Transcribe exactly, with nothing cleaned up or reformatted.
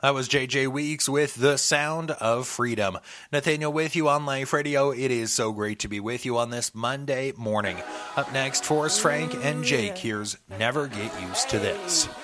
That was J J Weeks with The Sound of Freedom. Nathaniel with you on Life Radio. It is so great to be with you on this Monday morning. Up next, Forrest Frank and Jake. Here's Never Get Used to This.